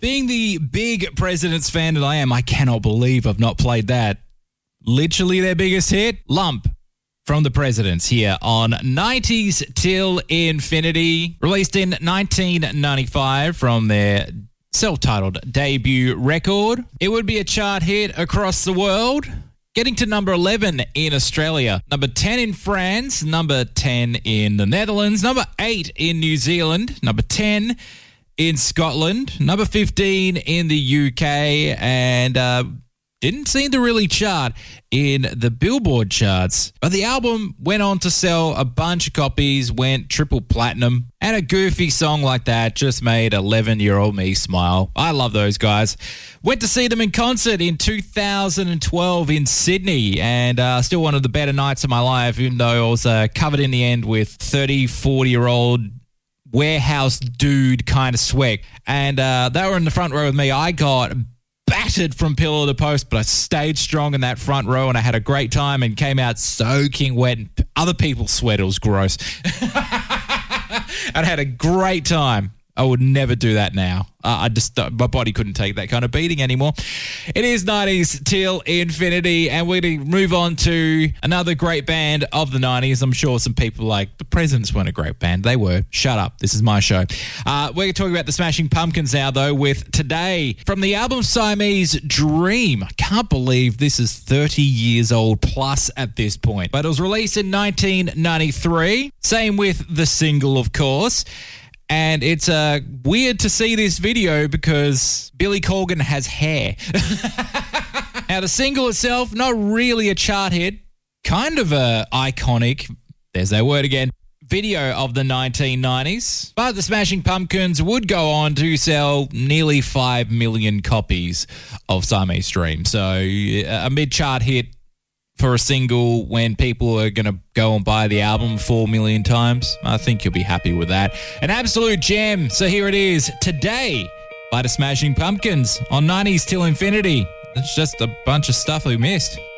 Being the big Presidents fan that I am, I cannot believe I've not played that. Literally their biggest hit, Lump from the Presidents here on 90s Till Infinity. Released in 1995 from their self-titled debut record. It would be a chart hit across the world, getting to number 11 in Australia, number 10 in France, number 10 in the Netherlands, number 8 in New Zealand, number 10 in Scotland, number 15 in the UK, and didn't seem to really chart in the Billboard charts. But the album went on to sell a bunch of copies, went triple platinum, and a goofy song like that just made 11-year-old me smile. I love those guys. Went to see them in concert in 2012 in Sydney, and still one of the better nights of my life, even though I was covered in the end with 30, 40-year-old warehouse dude kind of sweat. And they were in the front row with me. I got battered from pillar to post, but I stayed strong in that front row, and I had a great time and came out soaking wet, and other people's sweat. It was gross. I had a great time. I would never do that now. My body couldn't take that kind of beating anymore. It is 90s Till Infinity, and we're going to move on to another great band of the 90s. I'm sure some people like, the Presidents weren't a great band. They were. Shut up. This is my show. We're going to talk about the Smashing Pumpkins now, though, with Today from the album Siamese Dream. I can't believe this is 30 years old plus at this point. But it was released in 1993. Same with the single, of course. And it's weird to see this video because Billy Corgan has hair. Now, the single itself, not really a chart hit, kind of a iconic, there's that word again, video of the 1990s. But the Smashing Pumpkins would go on to sell nearly 5 million copies of Siamese Dream. So a mid-chart hit for a single when people are going to go and buy the album 4 million times. I think you'll be happy with that. An absolute gem. So here it is, Today by the Smashing Pumpkins on 90s Till Infinity. It's just a bunch of stuff we missed.